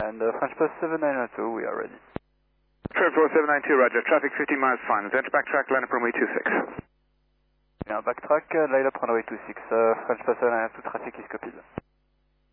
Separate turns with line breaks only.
And French Post 7902, we are ready.
French Post 792, roger. Traffic 15 miles final. Enter backtrack, line up runway 26.
Yeah, backtrack, line up runway 26. French Post 792, traffic is copied.